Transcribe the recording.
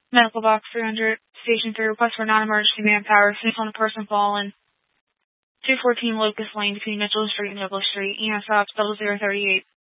Medical box 300, station 3, request for non-emergency manpower, sniff on a person fallen. 214 Locust Lane between Mitchell Street and Douglas Street. EMS ops 0038.